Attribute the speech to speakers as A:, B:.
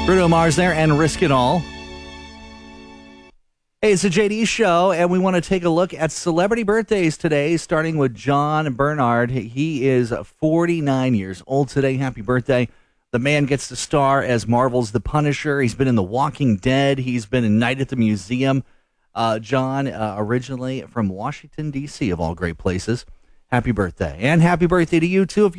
A: Bruno Mars there and Risk It All. Hey, it's a JD show, and we want to take a look at celebrity birthdays today, starting with John Bernard. He is 49 years old today. Happy birthday. The man gets to star as Marvel's The Punisher. He's been in The Walking Dead. He's been in Night at the Museum. John, originally from Washington, D.C., of all great places. Happy birthday. And happy birthday to you, too. If